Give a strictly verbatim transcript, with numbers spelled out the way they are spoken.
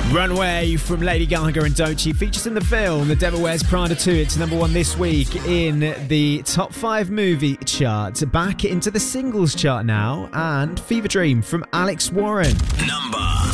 Runway from Lady Gaga and Doechii features in the film The Devil Wears Prada two. It's number one this week in the top five movie chart. Back into the singles chart now, and Fever Dream from Alex Warren. Number